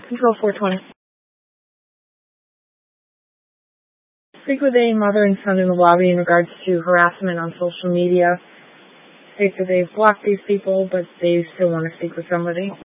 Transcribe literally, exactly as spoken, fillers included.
Control four twenty. Speak with a mother and son in the lobby in regards to harassment on social media. States that they've blocked these people, but they still want to speak with somebody.